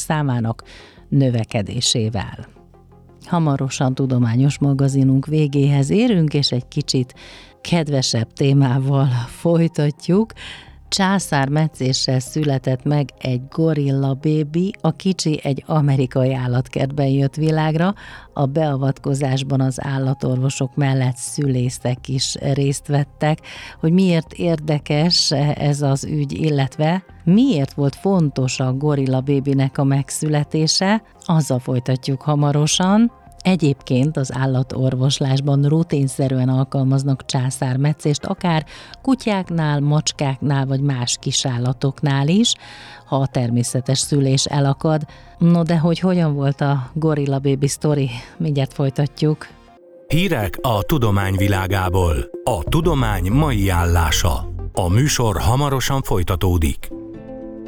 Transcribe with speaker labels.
Speaker 1: számának növekedésével. Hamarosan tudományos magazinunk végéhez érünk, és egy kicsit kedvesebb témával folytatjuk. Császármetszéssel született meg egy gorilla bébi, a kicsi egy amerikai állatkertben jött világra, a beavatkozásban az állatorvosok mellett szülészek is részt vettek. Hogy miért érdekes ez az ügy, illetve miért volt fontos a gorilla bébinek a megszületése, azzal folytatjuk hamarosan. Egyébként az állatorvoslásban rutinszerűen alkalmaznak császármetszést, akár kutyáknál, macskáknál vagy más kisállatoknál is, ha a természetes szülés elakad. No de hogy hogyan volt a gorilla baby sztori? Mindjárt folytatjuk.
Speaker 2: Hírek a tudomány világából. A tudomány mai állása. A műsor hamarosan folytatódik.